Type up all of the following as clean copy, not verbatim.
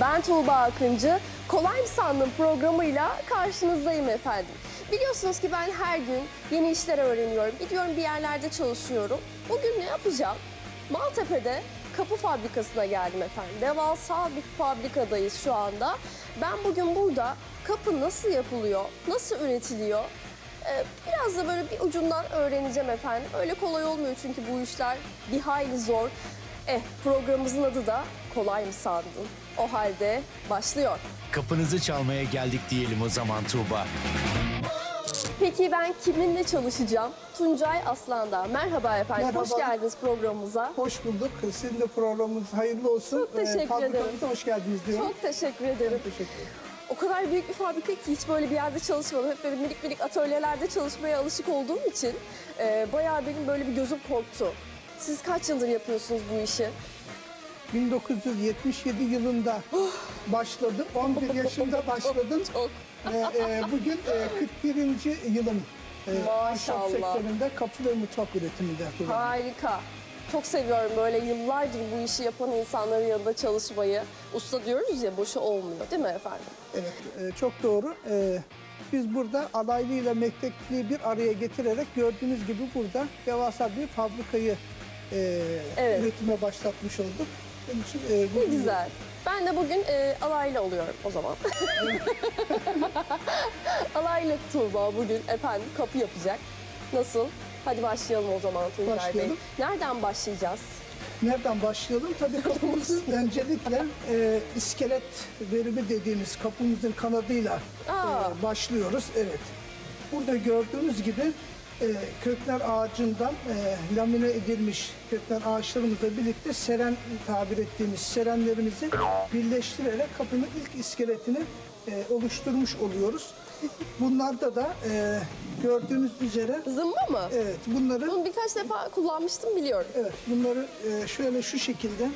Ben Tuğba Akıncı. Kolay mı sandın programıyla karşınızdayım efendim. Biliyorsunuz ki ben her gün yeni işler öğreniyorum. Gidiyorum bir yerlerde çalışıyorum. Bugün ne yapacağım? Maltepe'de kapı fabrikasına geldim efendim. Devasa bir fabrikadayız şu anda. Ben bugün burada kapı nasıl yapılıyor, nasıl üretiliyor? Biraz da böyle bir ucundan öğreneceğim efendim. Öyle kolay olmuyor çünkü bu işler bir hayli zor. Programımızın adı da Kolay mı sandın? O halde başlıyor. Kapınızı çalmaya geldik diyelim o zaman Tuğba. Peki ben kiminle çalışacağım? Tuncay Aslan'da. Merhaba efendim, Merhaba. hoş geldiniz programımıza. Hoş bulduk. Sizin de programınız hayırlı olsun. Çok teşekkür ederim. Fabrikamıza hoş geldiniz diyorum. Çok teşekkür ederim. Teşekkür ederim. O kadar büyük bir fabrika ki hiç böyle bir yerde çalışmadım. Hep böyle minik minik atölyelerde çalışmaya alışık olduğum için bayağı benim böyle bir gözüm korktu. Siz kaç yıldır yapıyorsunuz bu işi? 1977 yılında başladım. 11 yaşında başladım. Çok. Bugün 41. yılım. Maşallah. Ahşap sektöründe kapı ve mutfak üretiminde. Harika. Çok seviyorum böyle yıllardır bu işi yapan insanların yanında çalışmayı. Usta diyoruz ya, boşu olmuyor değil mi efendim? Evet, çok doğru. Biz burada alaylı ile mektepli bir araya getirerek gördüğünüz gibi burada devasa bir fabrikayı Evet. üretime başlatmış olduk. Onun için, Ne güzel. Ben de bugün alaylı oluyorum o zaman. Alaylı Tuğba bugün efendim kapı yapacak. Nasıl? Hadi başlayalım o zaman Tuncay Bey. Başlayalım. Nereden başlayacağız? Nereden başlayalım? Tabii kapımızın öncelikle iskelet verimi dediğimiz kapımızın kanadıyla başlıyoruz. Evet. Burada gördüğünüz gibi kökler ağacından lamine edilmiş kökler ağaçlarımızla birlikte seren tabir ettiğimiz serenlerimizi birleştirerek kapının ilk iskeletini oluşturmuş oluyoruz. Bunlarda da gördüğünüz üzere Zımba mı? evet bunları Bunu birkaç defa kullanmıştım, biliyorum. evet bunları şöyle şu şekilde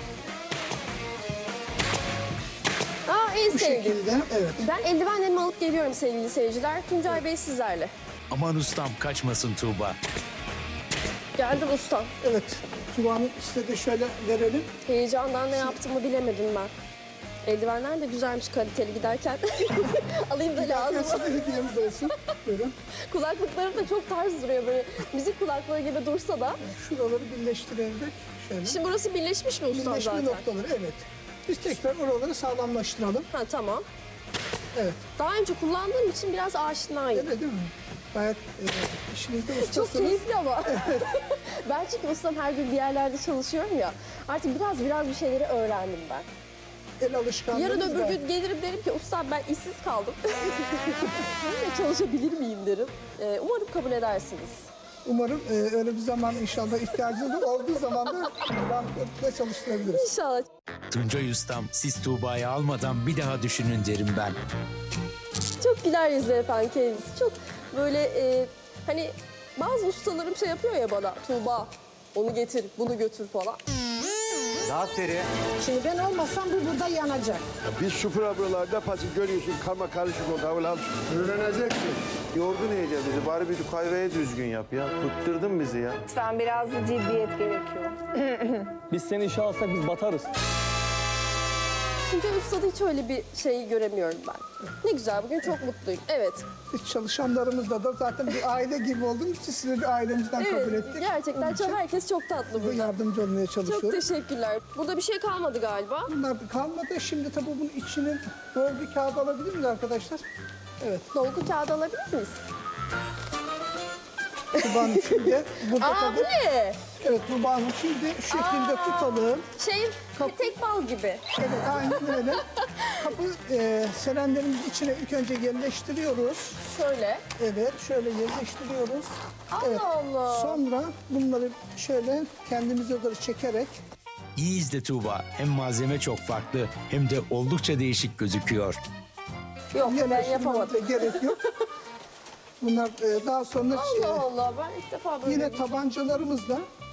En bu sevdiğim. şekilde evet. Ben eldivenlerimi alıp geliyorum sevgili seyirciler. Tuncay Bey sizlerle. Aman ustam kaçmasın Tuğba. Geldim ustam. Evet. Tuğba'nın istediği şöyle verelim. Heyecandan ne yaptığımı bilemedim ben. Eldivenler de güzelmiş kaliteli giderken. Alayım da lazım. Sana hediyemiz olsun. Buyurun. Kulaklıklarım da çok tarz duruyor böyle. Müzik kulaklığı gibi dursa da. Şuraları birleştirerek şöyle. Şimdi burası birleşmiş mi ustam Birleşme zaten? noktaları evet. Biz tekrar oraları sağlamlaştıralım. Ha tamam. Evet. Daha önce kullandığım için biraz aşinayım. Öyle değil mi? Gayet işinizde Çok ustasınız. keyifli ama. Ben çünkü ustam her gün bir yerlerde çalışıyorum ya. Artık biraz bir şeyleri öğrendim ben. El alışkanlığınız Yarın öbür gayet- gün gelirim derim ki ustam ben işsiz kaldım. Sizinle çalışabilir miyim derim. Umarım kabul edersiniz. Umarım öyle bir zaman inşallah ihtiyacınız olduğu zaman da rahatlıkla çalıştırabiliriz. İnşallah. Tuncay ustam siz Tuğba'yı almadan bir daha düşünün derim ben. Çok güler yüzlü efendim kendisi. Çok böyle hani bazı ustalarım şey yapıyor ya bana. Tuğba onu getir, bunu götür falan. Daha seri. Şimdi ben olmasam bu burada yanacak. Biz şu programlarda pasif görüyorsun karma karışık oldu. Avul öğreneceksin. Yordun iyice bizi. Bari bir kahveyi düzgün yap ya. Bıktırdın bizi ya. Lütfen biraz da ciddiyet gerekiyor. Biz seni işe alsak biz batarız. Tuncay Usta'da hiç öyle bir şeyi göremiyorum ben. Ne güzel, bugün çok mutluyum. Evet, Biz çalışanlarımızla da zaten bir aile gibi olduğumuz için sizi bir ailemizden kabul evet. ettik. Gerçekten Onun için herkes çok tatlı size burada. yardımcı olmaya Çok çalışıyoruz. teşekkürler. Burada bir şey kalmadı galiba. Bunlar kalmadı. Şimdi tabii bunun içinin dolgu kağıdı alabilir miyiz arkadaşlar? Evet. Dolgu kağıdı alabilir miyiz? Tuğba Hanım şimdi burada Aa bu tabii. ne? Evet Tuğba Hanım şimdi şu şekilde tutalım. Şey, tek bal gibi. Evet aynen öyle. Kapı serenlerimizi içine ilk önce yerleştiriyoruz. Şöyle. Evet şöyle yerleştiriyoruz. Evet. Allah Allah. Sonra bunları şöyle kendimize doğru çekerek İyi izle Tuğba. Hem malzeme çok farklı hem de oldukça değişik gözüküyor. Yok ben yerleştirmemize yapamadım. gerek yok. Bunlar daha sonra Allah Allah, ben ilk defa böyle yine bir- tabancalarımızla